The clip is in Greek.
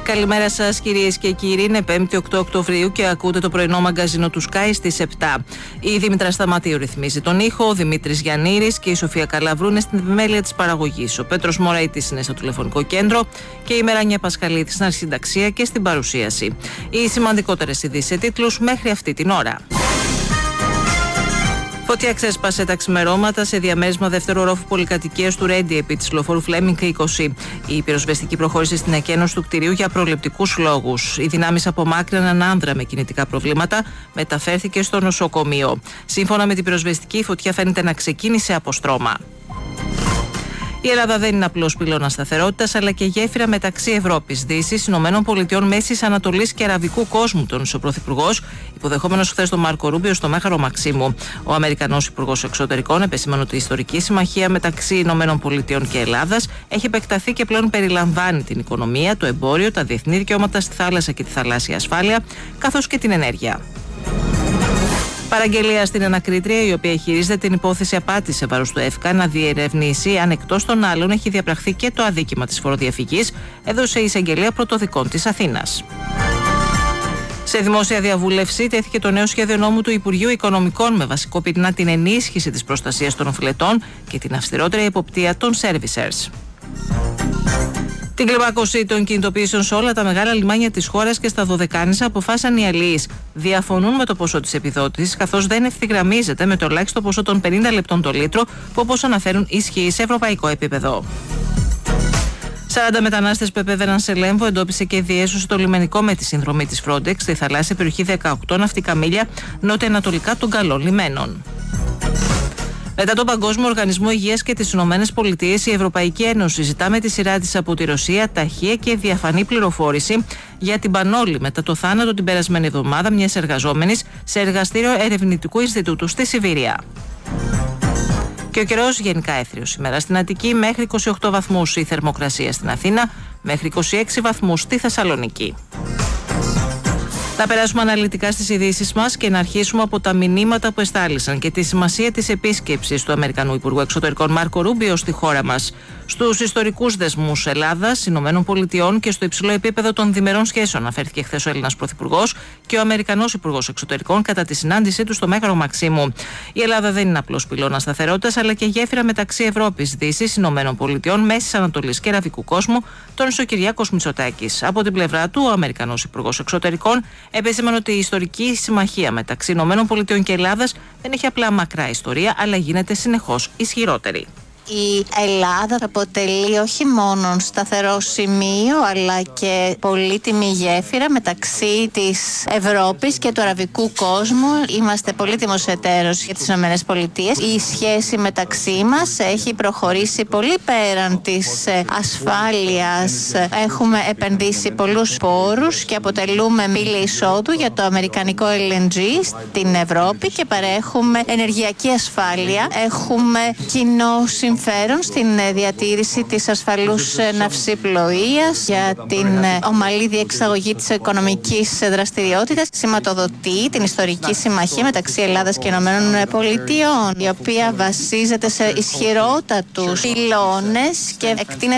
Καλημέρα σας κυρίες και κύριοι. Είναι 5η 8 Οκτωβρίου και ακούτε το πρωινό μαγκαζίνο του Sky στις 7. Η Δήμητρα Σταματίου ρυθμίζει τον ήχο, ο Δημήτρης Γιαννήρης και η Σοφία Καλαβρού είναι στην επιμέλεια της παραγωγής. Ο Πέτρος Μωραΐτης είναι στο τηλεφωνικό κέντρο και η Μεράνια Πασχαλίδη στην αρχισυνταξία και στην παρουσίαση. Οι σημαντικότερες ειδήσεις σε τίτλους μέχρι αυτή την ώρα. Φωτιά ξέσπασε τα ξημερώματα σε διαμέρισμα δεύτερου ορόφου πολυκατοικίας του Ρέντι επί της λεωφόρου Φλέμινγκ 20. Η πυροσβεστική προχώρησε στην εκένωση του κτηρίου για προληπτικούς λόγους. Οι δυνάμεις απομάκρυναν έναν άνδρα με κινητικά προβλήματα, μεταφέρθηκε στο νοσοκομείο. Σύμφωνα με την πυροσβεστική, η φωτιά φαίνεται να ξεκίνησε από στρώμα. Η Ελλάδα δεν είναι απλώς πυλώνας σταθερότητας, αλλά και γέφυρα μεταξύ Ευρώπης, Δύσης, Ηνωμένων Πολιτειών, Μέσης Ανατολής και Αραβικού κόσμου, τόνισε ο Πρωθυπουργός, υποδεχόμενος χθες τον Μάρκο Ρούμπιο στο Μέγαρο Μαξίμου. Ο Αμερικανός Υπουργός Εξωτερικών επεσήμανε ότι η ιστορική συμμαχία μεταξύ Ηνωμένων Πολιτειών και Ελλάδας έχει επεκταθεί και πλέον περιλαμβάνει την οικονομία, το εμπόριο, τα διεθνή δικαιώματα στη θάλασσα και τη θαλάσσια ασφάλεια, καθώς και την ενέργεια. Παραγγελία στην ανακρίτρια, η οποία χειρίζεται την υπόθεση απάτης σε βάρος του ΕΦΚΑ, να διερευνήσει αν εκτός των άλλων έχει διαπραχθεί και το αδίκημα της φοροδιαφυγής, έδωσε η εισαγγελία πρωτοδικών της Αθήνας. Σε δημόσια διαβούλευση τέθηκε το νέο σχέδιο νόμου του Υπουργείου Οικονομικών με βασικό πυρήνα την ενίσχυση της προστασίας των οφειλετών και την αυστηρότερη εποπτεία των servicers. Την κλιμάκωση των κινητοποιήσεων σε όλα τα μεγάλα λιμάνια της χώρας και στα Δωδεκάνησα αποφάσισαν οι αλληλείς. Διαφωνούν με το ποσό της επιδότησης, καθώς δεν ευθυγραμμίζεται με το ελάχιστο ποσό των 50 λεπτών το λίτρο, που όπως αναφέρουν ισχύει σε ευρωπαϊκό επίπεδο. 40 μετανάστες που επέβαιναν σε Λέμβο εντόπισε και διέσωσε το λιμενικό με τη συνδρομή της Frontex στη θαλάσσια περιοχή 18 ναυτικά μίλια νότια-ανατολικά των καλών λιμένων. Μετά τον Παγκόσμιο Οργανισμό Υγείας και τις Ηνωμένες Πολιτείες, η Ευρωπαϊκή Ένωση ζητά με τη σειρά της από τη Ρωσία ταχεία και διαφανή πληροφόρηση για την πανόλη μετά το θάνατο την περασμένη εβδομάδα μιας εργαζόμενης σε εργαστήριο ερευνητικού Ινστιτούτου στη Σιβηρία. Και ο καιρός γενικά έθριος σήμερα στην Αττική, μέχρι 28 βαθμούς η θερμοκρασία στην Αθήνα, μέχρι 26 βαθμούς στη Θεσσαλονίκη. Να περάσουμε αναλυτικά στις ειδήσεις μας και να αρχίσουμε από τα μηνύματα που εστάλησαν και τη σημασία της επίσκεψης του Αμερικανού Υπουργού Εξωτερικών Μάρκο Ρούμπιο στη χώρα μας, στους ιστορικούς δεσμούς Ελλάδας, Ηνωμένων Πολιτειών και στο υψηλό επίπεδο των διμερών σχέσεων, αναφέρθηκε χθες ο Έλληνας Πρωθυπουργός και ο Αμερικανός Υπουργός Εξωτερικών κατά τη συνάντησή του στο Μέγαρο Μαξίμου. Η Ελλάδα δεν είναι απλώς πυλώνας σταθερότητας, αλλά και γέφυρα μεταξύ Ευρώπης, Δύσης, Ηνωμένων Πολιτειών, Μέσης Ανατολής και Αραβικού κόσμου, τόνισε ο Κυριάκος Μητσοτάκης. Από την πλευρά του, ο Αμερικανός Υπουργός Εξωτερικών επέσημανε ότι η ιστορική συμμαχία μεταξύ Ηνωμένων Πολιτειών και Ελλάδας δεν έχει απλά μακρά ιστορία, αλλά γίνεται συνεχώς ισχυρότερη. Η Ελλάδα αποτελεί όχι μόνο σταθερό σημείο, αλλά και πολύτιμη γέφυρα μεταξύ της Ευρώπης και του αραβικού κόσμου. Είμαστε πολύτιμος εταίρος για τις ΗΠΑ. Η σχέση μεταξύ μας έχει προχωρήσει πολύ πέραν της ασφάλειας. Έχουμε επενδύσει πολλούς πόρους και αποτελούμε πύλη εισόδου για το αμερικανικό LNG στην Ευρώπη και παρέχουμε ενεργειακή ασφάλεια. Έχουμε κοινό συμφέρον στην διατήρηση της ασφαλούς ναυσιπλοείας, για την ομαλή διεξαγωγή της οικονομικής δραστηριότητας. Σηματοδοτεί την ιστορική συμμαχία μεταξύ Ελλάδας και Ηνωμένων Πολιτειών, η οποία βασίζεται σε ισχυρότατους πυλώνες και εκτείνεται